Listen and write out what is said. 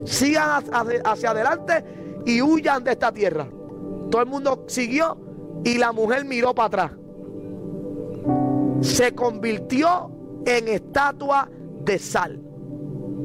sigan hacia adelante y huyan de esta tierra. Todo el mundo siguió y la mujer miró para atrás. Se convirtió en estatua de sal.